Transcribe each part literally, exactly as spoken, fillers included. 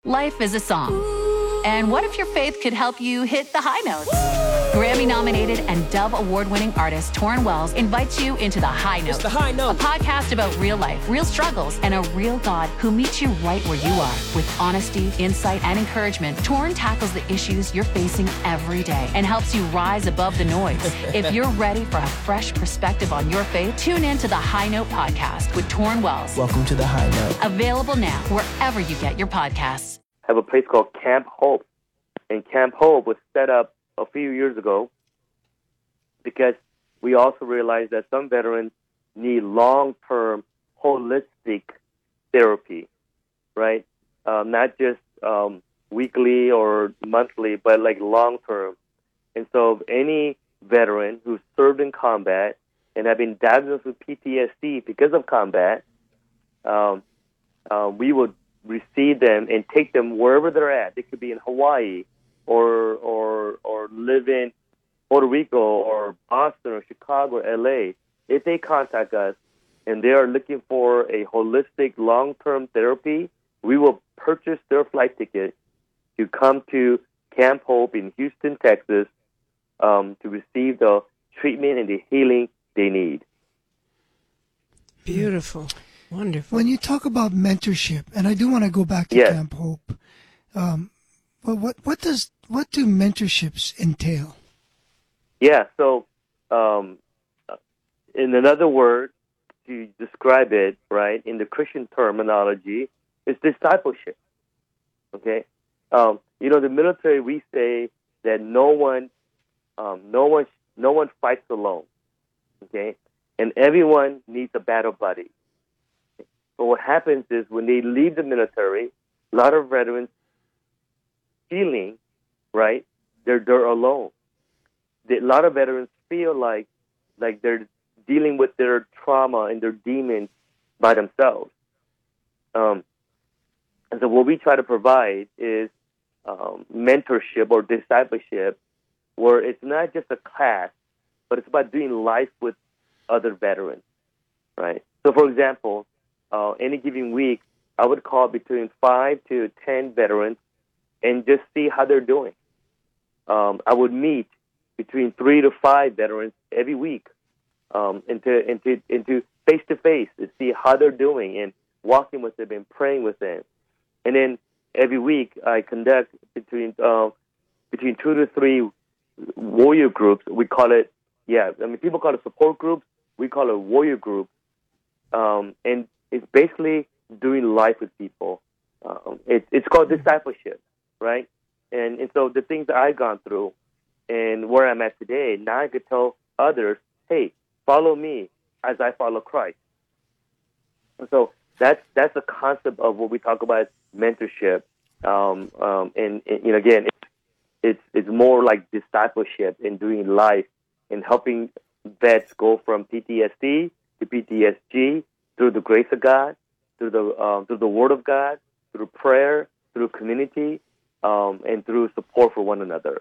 Life is a song. And what if your faith could help you hit the high notes? Grammy-nominated and Dove Award-winning artist Torrin Wells invites you into The High Note. It's The High Note. A podcast about real life, real struggles, and a real God who meets you right where you are. With honesty, insight, and encouragement, Torrin tackles the issues you're facing every day and helps you rise above the noise. If you're ready for a fresh perspective on your faith, tune in to The High Note podcast with Torrin Wells. Welcome to The High Note. Available now wherever you get your podcasts. I have a place called Camp Hope. And Camp Hope was set up a few years ago because we also realized that some veterans need long-term holistic therapy, right? Um, not just um, weekly or monthly, but like long-term. And so any veteran who's served in combat and have been diagnosed with P T S D because of combat, um, uh, we would receive them and take them wherever they're at. They could be in Hawaii or or or live in Puerto Rico or Boston or Chicago or L A. If they contact us and they are looking for a holistic long-term therapy, we will purchase their flight ticket to come to Camp Hope in Houston, Texas, um, to receive the treatment and the healing they need. Beautiful. Wonderful. When you talk about mentorship, and I do want to go back to yes. Camp Hope, um, but what what does what do mentorships entail? Yeah. So, um, in another word to describe it, right, in the Christian terminology, it's discipleship. Okay. Um, you know, the military, we say that no one, um, no one, no one fights alone. Okay, and everyone needs a battle buddy. But what happens is when they leave the military, a lot of veterans feeling, right, they're, they're alone. They, a lot of veterans feel like like they're dealing with their trauma and their demons by themselves. Um, and so what we try to provide is um, mentorship or discipleship where it's not just a class, but it's about doing life with other veterans, right? So, for example, Uh, any given week, I would call between five to ten veterans and just see how they're doing. Um, I would meet between three to five veterans every week, um, into into into face to face to see how they're doing and walking with them and praying with them. And then every week, I conduct between uh, between two to three warrior groups. We call it, yeah. I mean, people call it support groups. We call it warrior groups, um, and it's basically doing life with people. Um, it, it's called discipleship, right? And and so the things that I've gone through and where I'm at today, now I could tell others, hey, follow me as I follow Christ. And so that's that's the concept of what we talk about mentorship. Um, um, and, and you know, again, it's, it's it's more like discipleship in doing life and helping vets go from P T S D to P T S G. Through the grace of God, through the um, through the Word of God, through prayer, through community, um, and through support for one another.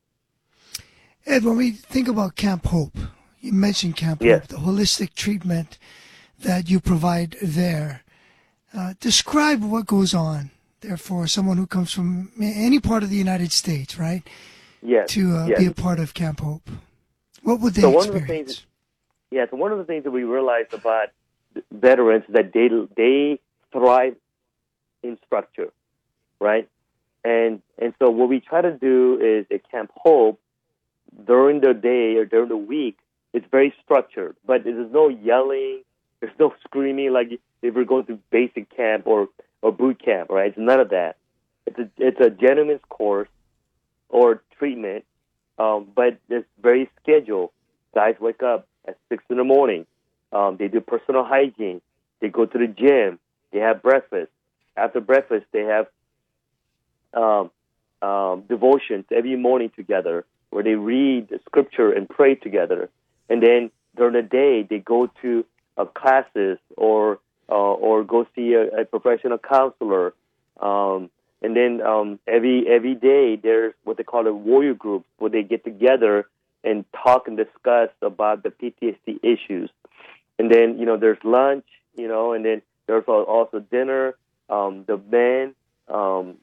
Ed, when we think about Camp Hope, you mentioned Camp yes. Hope, the holistic treatment that you provide there. Uh, describe what goes on there for someone who comes from any part of the United States, right? Yes. To uh, yes. be a part of Camp Hope. What would they so one experience? Of the things, yeah, so one of the things that we realized about veterans that they they thrive in structure, right? And and so what we try to do is at Camp Hope during the day or during the week, it's very structured, but there's no yelling, there's no screaming like if we're going to basic camp or, or boot camp, right? It's none of that. It's a it's a gentleman's course or treatment, um, but it's very scheduled. Guys wake up at six in the morning. Um, they do personal hygiene. They go to the gym. They have breakfast. After breakfast, they have um, um, devotions every morning together where they read the scripture and pray together. And then during the day, they go to uh, classes or uh, or go see a, a professional counselor. Um, and then um, every every day, there's what they call a warrior group where they get together and talk and discuss about the P T S D issues. And then, you know, there's lunch, you know, and then there's also dinner. Um, the men, um,